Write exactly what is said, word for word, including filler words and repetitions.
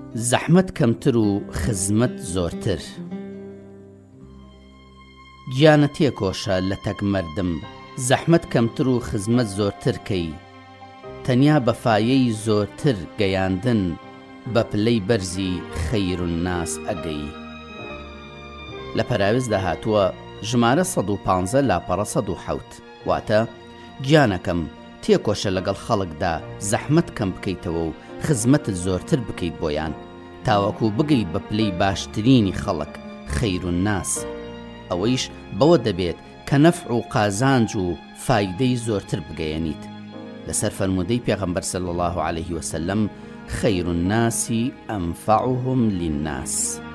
زەحمەت کەمتر و خزمەت زۆرتر. گیانە تێکۆشە لە تەک مەردم، زەحمەت کەمتر و خزمەت زۆرتر کەی، تەنیا بەفایەی زۆرتر گەیاندن بە پلەی بەرزی خەیر الناس ئەگەی. لە پەراوێزدا هاتووە ژمارە سەد و پانزە لاپەڕە سەد و حەوت، واتە گیانەکەم تێکۆشە لەگەڵ خەڵکدا زەحمەت کەم بکەیتەوە و خزمەتت زۆرتر بکەیت بۆیان، تاوەکو بگەیت بە پلەی باشترینی خەڵک خەیر الناس. ئەوەیش بەوە دەبێت کە نەفع و قازانج و فایدەی زۆرتر بگەیەنیت. لەسەر فەرموودەی پێغەمبەر صلی الله عليه وسلم خەیر الناس ئەنفعهم للناس.